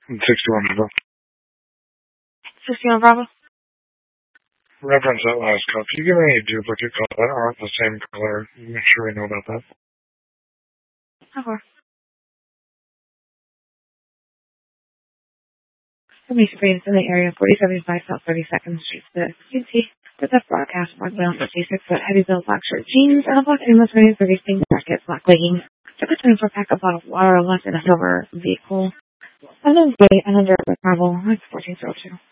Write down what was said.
61 Bravo. 61 Bravo. Reference that last call. If you give me a duplicate call that aren't the same color, make sure we know about that. Okay. Let me screens in the area 4075 South 32nd Street, the QT. The Death Broadcast, black male 56 foot, heavy build, black shirt, jeans, and a black English wearing 30 jacket, black leggings. Took a 24-pack of bottle of water left in a silver vehicle. And then gray and under travel, 1402.